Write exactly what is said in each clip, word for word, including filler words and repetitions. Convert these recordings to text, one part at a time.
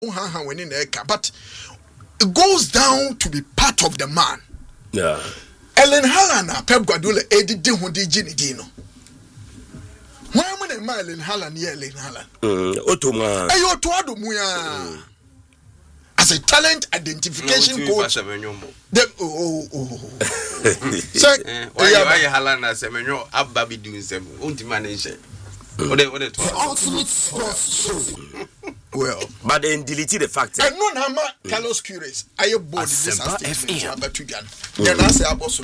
but it goes down to be part of the man. Yeah. Ellen Haaland, Pep Guardiola, Eddie Dinhundi Gini Dino. Why am I a Ellen Haaland? Yeah, Ellen Haaland. Otoma. Ayo Tuado Muya. As a talent identification coach. The, oh, oh, oh. So, why are Haaland as a menyo Ababi doing some ultimate? The ultimate sports show. Well, but then delete the fact. I know Nama Carlos Queiroz. I board this statement about to Gan. Then I say Abosono.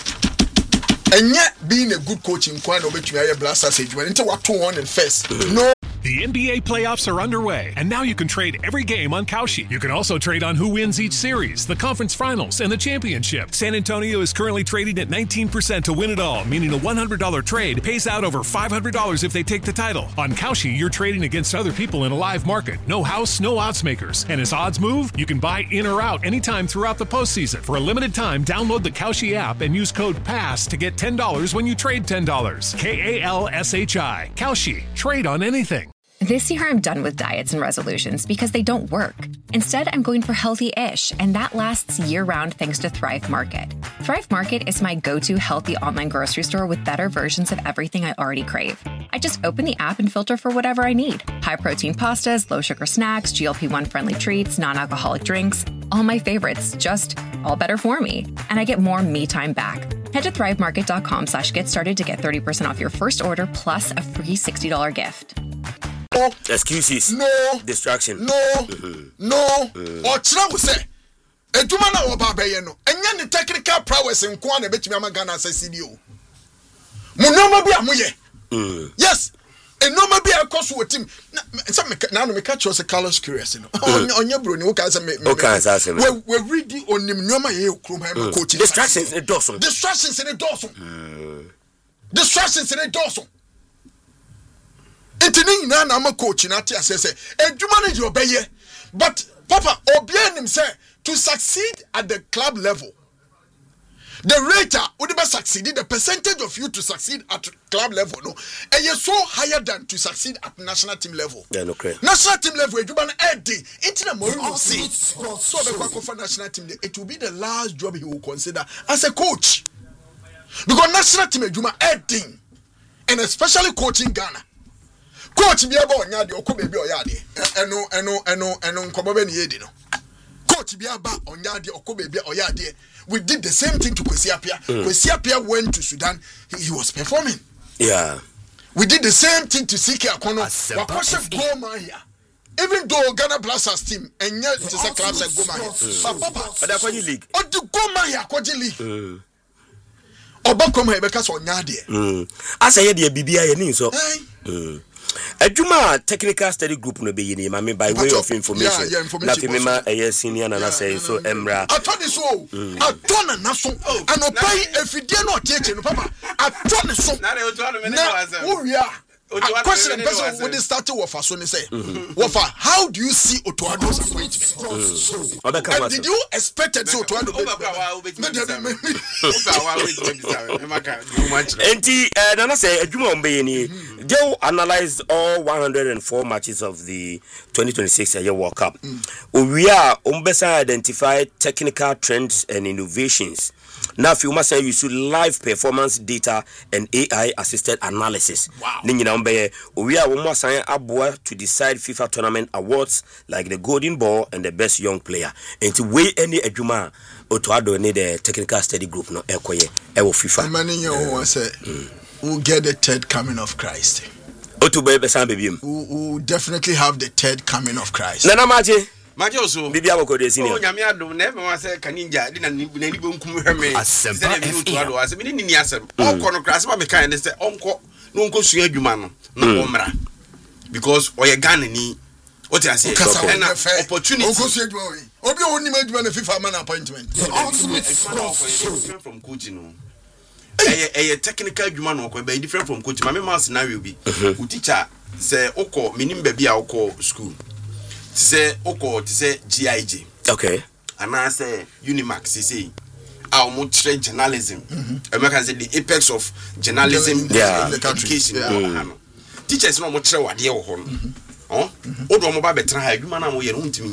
And yet, being a good coach in Kwano between Aya Blasters age went into what two on and first. No. The N B A playoffs are underway, and now you can trade every game on Kalshi. You can also trade on who wins each series, the conference finals, and the championship. San Antonio is currently trading at nineteen percent to win it all, meaning a one hundred dollars trade pays out over five hundred dollars if they take the title. On Kalshi, you're trading against other people in a live market. No house, no odds makers. And as odds move, you can buy in or out anytime throughout the postseason. For a limited time, download the Kalshi app and use code PASS to get ten dollars when you trade ten dollars. K A L S H I. Kalshi. Trade on anything. This year, I'm done with diets and resolutions because they don't work. Instead, I'm going for healthy-ish, and that lasts year-round thanks to Thrive Market. Thrive Market is my go-to healthy online grocery store with better versions of everything I already crave. I just open the app and filter for whatever I need. High-protein pastas, low-sugar snacks, G L P one friendly treats, non-alcoholic drinks. All my favorites, just all better for me. And I get more me time back. Head to thrivemarket.com slash get started to get thirty percent off your first order plus a free sixty dollars gift. No. Excuses. No. Distraction. No. Mm-hmm. No. Mm. Or China will say, a Jumana or Babayano, and then the technical prowess in Kwana Betchama Ghana says C D O. Munoma be a muye. Yes. And no maybe I cost with him. Now, me catch us a Carlos Queiroz. On your brony, who can't me. Okay, we're reading on him. No, my coach. Distractions in a dozen. Distractions in a dozen. Distractions in a dozen. Entering now, I'm a coach in Atia says, and you manage your bay. But Papa, Obian him say to succeed at the club level. The rate would never succeed. The percentage of you to succeed at club level, no, and you're so higher than to succeed at national team level. Yeah, no, okay. National team level, you ban Eddie. Into the more you see, so the work of national team, it will be the last job he will consider as a coach, because national team, you man Eddie, and especially coaching Ghana. Coach be about nyadi oku baby oyade eno eno eno eno nkomo be ni yedi no coach be about onyadi oku baby oyade. We did the same thing to Kwesi Appiah. mm. Kwesi Appiah went to Sudan, he, he was performing. Yeah, we did the same thing to C K Akono. Wakoshe Goma here, even though Ghana Blasters team and yet to say clubs like Goma here, but Papa but Akwaji league or the Goma here Akwaji league Obakoma Ebeka so nyadi mm asa ye de bibia ye ni so mm Ejuma technical study group no be yini mama by way of information. Yeah, yeah, information. Na fimema eye senior na na say so emra. Atoni so. Atona na so. Anopai efidie no teacher no papa. Atoni so. Na le otu anu me na wo wia. A question the person when they started with us, so they say, Wafa, how do you see Otuado's appointment? Mm. And did you expect it to Otuado? And Nana say, Juma Mbeyeni, Joe analyzed all one hundred four matches of the twenty twenty-six World Cup. We are Umbesa identified technical trends and innovations. Now, if you must say you should live performance data and A I assisted analysis. Wow. We are almost saying Abua to decide FIFA tournament awards like the Golden Ball and the best young player. And to weigh any Ejuma or to add need a technical study group no Ekoye Ewo FIFA. Many you say we'll get the third coming of Christ. We'll definitely have the third coming of Christ. Nana Maji. Majoso bibia boko de senior. Oh nyame adom na e ma say kaninja di na ni bo nkum hweme. Asempa F M. Asem ni ni asem. Onko no krase ba me kan ne say onko no onko sua adwuma no na omra. Because oye Ghana ni what I say na opportunity. Onko sua adwuma we. Obi o ni ma adwuma na FIFA man appointment. Different from coaching no. Eh eh technical adwuma no ko be different from coaching. Ma me ma scenario bi. U teacher say okọ minim ba bia okọ school. Say oko to say G I G. Okay. And I say Unimax say our much journalism. America say the apex of journalism yeah. in the education. Yeah. Teachers no much what they on. oh odo mo ba betra ha adwuma na mo ye no ntimi